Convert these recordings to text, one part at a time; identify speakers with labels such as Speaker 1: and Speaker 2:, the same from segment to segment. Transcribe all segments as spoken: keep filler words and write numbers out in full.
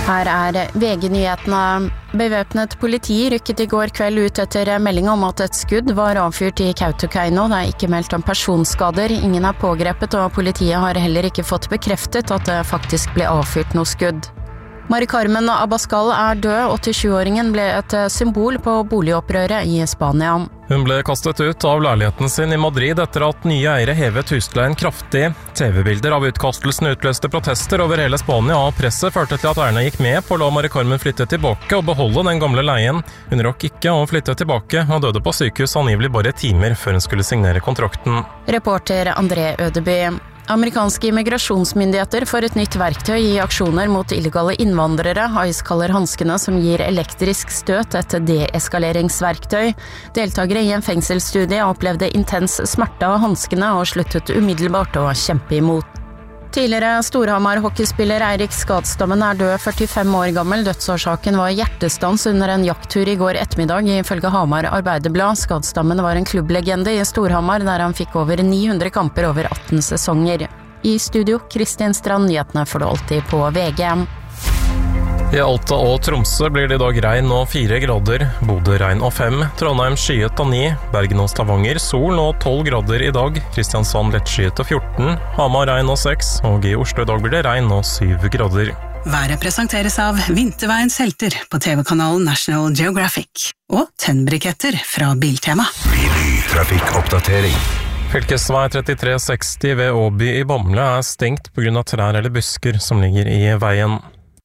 Speaker 1: Her er V G-nyhetene. Bevæpnet politi rykket i går kveld ut etter melding om at et skudd var avfyrt i Kautokeino. Det er ikke meldt om personskader. Ingen er pågrepet, og politiet har heller ikke fått bekreftet at det faktisk ble avfyrt noe skudd. Mari-Carmen Abascal er død. åttisjuåringen ble et symbol på boligopprøret i Spania.
Speaker 2: Hun ble kastet ut av leiligheten sin i Madrid etter at nye eiere hevet husleien kraftig. T V-bilder av utkastelsen utløste protester over hele Spania, og presset førte til at eierne gikk med på å la Mari-Carmen flytte tilbake og beholde den gamle leien. Hun rakk ikke å flytte tilbake og døde på sykehus angivelig bare timer før hun skulle signere kontrakten.
Speaker 1: Reporter André Ødeby. Amerikanske immigrasjonsmyndigheter får et nytt verktøy i aksjoner mot illegale innvandrere. ICE kaller hanskene som gir elektrisk støt et deeskaleringsverktøy. Deltakere i en fengselsstudie opplevde intens smerte av hanskene og sluttet umiddelbart å kjempe imot. Tidligere Storhamar hockeyspiller Eirik Skadstammen er død, førtifem år gammel. Dødsårsaken var hjertestans under en jakttur i går ettermiddag, ifølge Hamar Arbeiderblad. Skadstammen var en klubblegende i Storhamar, der han fikk over ni hundre kamper over atten sesonger. I studio, Kristin Strand, nyhetene får du alltid på V G.
Speaker 2: I Alta og Tromsø blir det i dag regn og fire grader, Bodø regn og fem, Trondheim skyet og ni, Bergen og Stavanger sol og tolv grader i dag, Kristiansand lettskyet og fjorten, Hamar regn og seks, og i Oslo i dag blir det regn og syv grader.
Speaker 3: Været presenteres av Vinterveiens helter på T V-kanalen National Geographic og tennbriketter fra Biltema.
Speaker 4: Trafikkoppdatering.
Speaker 2: Fylkesvei trettitre seksti ved Åby i Bamble er stengt på grunn av trær eller busker som ligger i veien.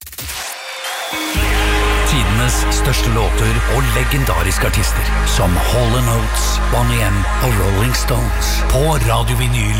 Speaker 4: Tidenes største låter og legendariske artister som Hall and Oates, Bonnie M og Rolling Stones på Radio Vinyl